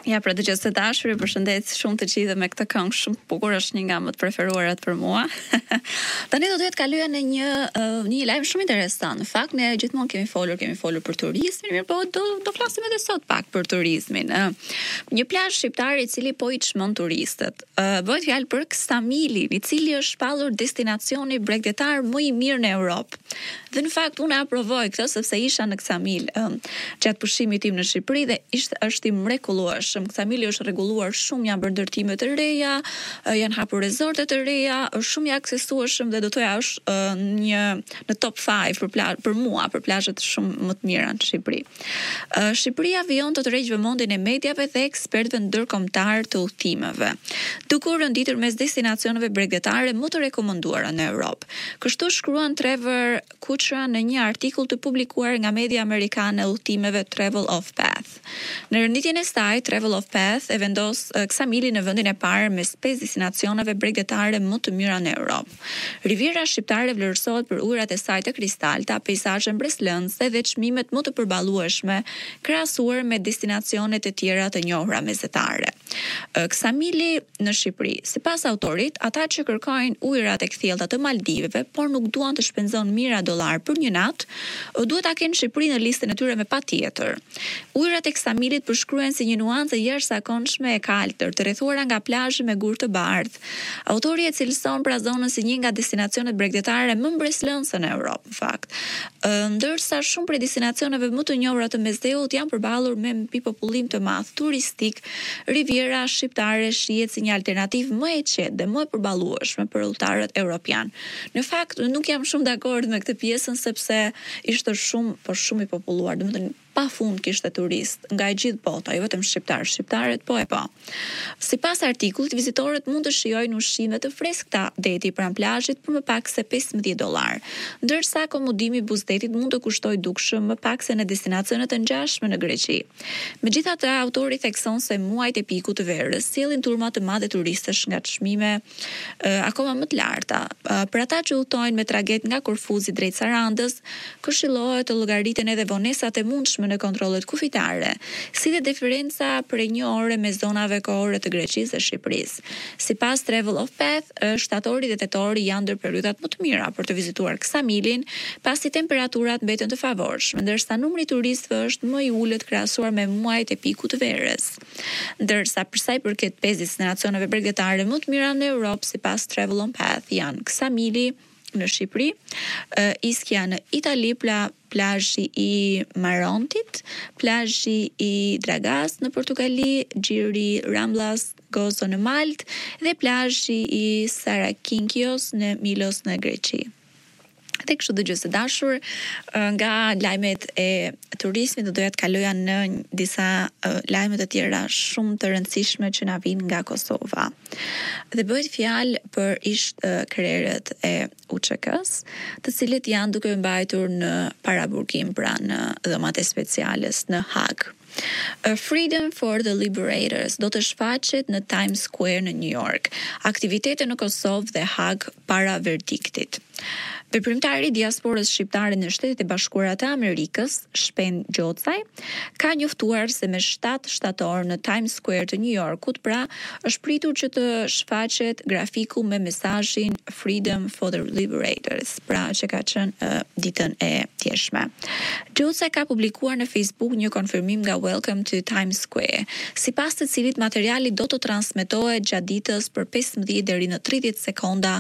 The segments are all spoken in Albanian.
Ja, pra dëgjues të dashur, ju përshëndet shumë të gjithë me këtë këngë shumë bukur, është një nga më të preferuarat për mua. Tani do të kaluja në një lajm shumë interesant. Në fakt ne gjithmonë kemi folur për turizmin, mirë po do flasim edhe sot pak për turizmin. Një plazh shqiptar i cili po i çmon turistët. Bëhet fjalë për Ksamilin, i cili është shpallur destinacioni bregdetar më i mirë në Europë. Dhe në fakt unë aprovoj këtë sepse isha në Ksamil gjatë pushimit tim në Shqipëri dhe është i mrekullueshëm. Ksamili është rregulluar shumë, janë bërë ndërtime të reja, janë hapur rezorte të reja, është shumë i aksesueshëm dhe do thoya është në top 5 për mua, për plazhet shumë më të mira në Shqipëri. Shqipëria vijon të tërheq vëmendjen e mediave dhe ekspertëve ndërkombëtar të udhëtimeve, duke u renditur mes destinacioneve bregdetare më të rekomanduara në Europë. Kështu shkruan Trevor Kuchra në një artikull të publikuar nga media amerikane e udhëtimeve Travel of Path. Në renditjen e saj, Travel of Path e vendos Ksamilin në vendin e parë mes 5 destinacioneve bregdetare më të mira në Europë. Riviera shqiptare vlerësohet për ujërat e saj të kristalta, peizazhe mbreslëndse dhe çmimet më të përballueshme krahasuar me destinacione të tjera të njohura mesetare. Ksamili në Shqipëri, sipas autorit, ata që kërkojnë ujërat e kthjellta të Maldiveve, por nuk duan të shpenzojnë mijëra dollar për një natë, duhet ta kenë Shqipërinë në listën e tyre me patjetër. Ujërat e Ksamilit përshkruhen si një nuancë jashtëzakonshme e kaltër, të rrethuara nga plazhe me gur të bardhë. Autori e cilëson pra zonën si një nga destinacionet bregdetare më mbreslëndse në Europë, në fakt. Ndërsa shumë prej destinacioneve më të njohura të mesdheut janë përballur me popullim të madh turistik, riviera shqiptare shihet si një alternativë më e qetë dhe më e përballueshme për udhëtarët europian. Në fakt, nuk jam shumë dakord me këtë pjesën sepse ishte shumë i populluar, domethënë pafund kishte turist nga e gjithë bota, jo vetëm shqiptarët po e po. Sipas artikullit, vizitorët mund të shijojnë ushqime të freskëta deti pranë plazhit për më pak se $15, ndërsa akomodimi i buzdetit mund të kushtojë dukshëm më pak se në destinacione të ngjashme në Greqi. Megjithatë, autori thekson se muajt e pikut të verës sjellin turma të madhe turistësh nga çmime akoma më të larta. Për ata që udhtojnë me tragjet nga Korfuzi drejt Sarandës, këshillohet të llogariten edhe vonesat e mundshme në kontrollet kufitare, si dhe diferenca prej një ore me zonave kohore të Greqisë dhe Shqipërisë. Sipas Travel of Path, shtatori dhe tetori janë ndër periudhat më të mira për të vizituar Ksamilin, pasi temperaturat mbeten të favorshme, ndërsa numri i turistëve është më i ulët krahasuar me muajt e pikut të verës. Ndërsa për sa i përket 5 destinacioneve bregdetare më të mira në Europë, sipas Travel of Path, janë Ksamili në Shqipëri, Ischia në Itali, plazhi i Marontit, plazhi i Dragas në Portugali, Xhiri Ramblas Gozo në Maltë dhe plazhi i Sarakinkios në Milos në Greqi. Dhe kështu dëgjues të dashur, nga lajmet e turizmit do doja të kaloja në disa lajme të tjera shumë të rëndësishme që na vijnë nga Kosova. Dhe bëhet fjalë për krerët e UÇK-s, të cilët janë duke mbajtur në paraburgim pranë dhomat e speciales në Hag. Freedom for the Liberators do të shfaqet në Times Square në New York. Aktivitete në Kosovë dhe Hag para verdiktit. Veprimtari i diasporës shqiptare në Shtetet e Bashkuara të Amerikës, Shpen Gjocaj, ka njoftuar se me 7 shtator në Times Square të New Yorkut, pra është pritur që të shfaqet grafiku me mesazhin Freedom for the Liberators, pra që ka qenë ditën e tjeshme. Gjocaj ka publikuar në Facebook një konfirmim nga Welcome to Times Square, sipas të cilit materiali do të transmetohet gjatë ditës për 15 deri në 30 sekonda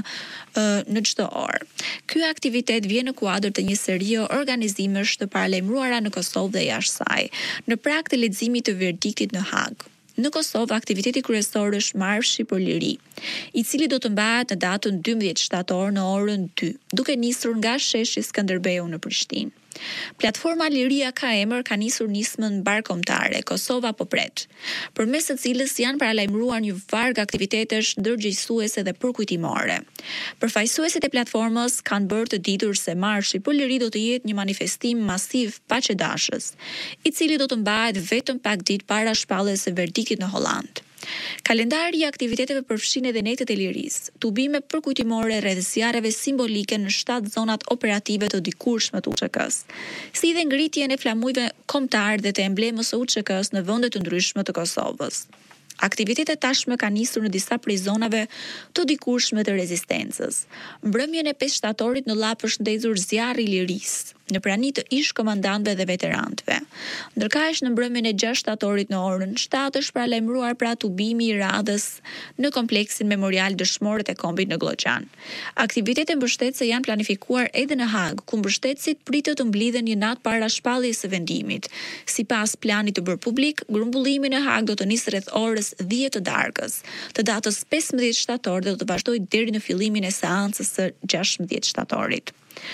në çdo orë. Ky aktivitet vjen në kuadër të një serie organizimesh të paralajmëruara në Kosovë dhe jashtë saj, në prag të leximit të verdiktit në Hag. Në Kosovë, aktiviteti kryesor është Marshi për Liri, i cili do të mbahet në datën 12 shtator në orën 2, duke nisur nga sheshi Skënderbeu në Prishtinë. Platforma Liria ka emër ka nisur nismën mbarkombëtare Kosova po pret, përmes së cilës janë paralajmëruar një varg aktivitetesh ndërgjegjësuese dhe përkujtimore. Përfaqësuesit e platformës kanë bërë të ditur se Marshi për Liri do të jetë një manifestim masiv paqëdashës, i cili do të mbahet vetëm pak ditë para shpalljes së verdiktit në Holland. Kalendari i aktiviteteve përfshin edhe netët e lirisë, tubime përkujtimore rreth zjarreve simbolike në 7 zonat operative të dikurshme të UÇK-s, si dhe ngritjen e flamujve kombëtar dhe të emblemës së UÇK-s në vende të ndryshme të Kosovës. Aktivitetet tashmë kanë nisur në disa prej zonave të dikurshme të rezistencës. Mbrëmjen e 5 shtatorit në Llap është ndezur zjarri i lirisë në prani të ish komandantëve dhe veterantëve. Ndërkaq në mbrëmjen e 6 shtatorit në orën 7 është paralajmëruar pra tubimi i radhës në kompleksin memorial dëshmor të kombit në Glloqan. Aktivitetet mbështetëse janë planifikuar edhe në Hag, ku mbështetësit pritet të mblidhen një natë para shpalljes së vendimit. Sipas planit të bërë publik, grumbullimi në Hag do të nisë rreth orës 10 të darkës, të datës 15 shtator dhe do të vazhdojë deri në fillimin e seancës së 16 shtatorit.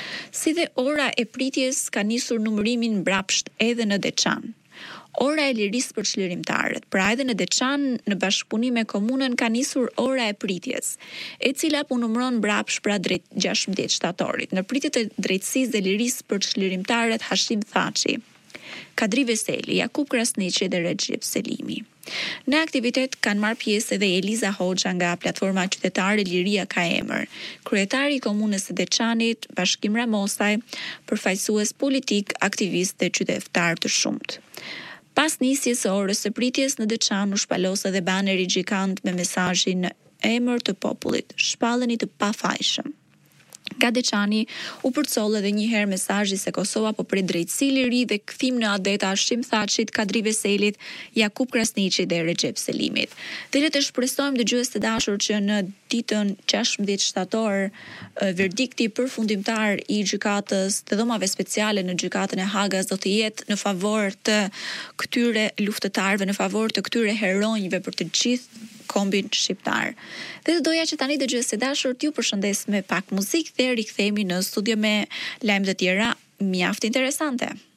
Si dhe ora e pritjes ka nisur numërimin mbrapsht edhe në Deçan. Ora e lirisë për çlirimtarët, pra edhe në Deçan në bashkëpunim me komunën ka nisur ora e pritjes, e cila punumron mbrapsht pra drejt 16 shtatorit. Në pritjet e drejtësisë dhe lirisë për çlirimtarët Hashim Thaçi, Kadri Veseli, Jakub Krasniqi dhe Recep Selimi. Në aktivitet kanë marrë pjesë edhe Eliza Hoxha nga platforma qytetare Liria ka emër, kryetari i komunës së Deçanit, Bashkim Ramosaj, përfaqësues politik, aktivist dhe qytetar të shumt. Pas nisjes së orës së pritjes në Deçan u shpalos edhe baneri gjikant me mesazhin në emër të popullit, shpalleni të pafajshëm. Nga Deçani u përcoll edhe një herë mesazhi se Kosova po pret drejtësi, liri dhe kthim në adeta Hashim Thaçit, Kadri Veselit, Jakub Krasniqit dhe Recep Selimit. Dhe le të shpresojmë dëgjues të dashur që në ditën 16 shtator verdikti përfundimtar i gjykatës të dhomave speciale në gjykatën e Hagës do të jetë në favor të këtyre luftëtarëve, në favor të këtyre heronjve për të gjithë kombin shqiptar. Dhe doja që tani dëgjues të dashur t'ju përshëndes me pak muzikë dhe rikthehemi në studio me lajme të tjera mjaft interesante.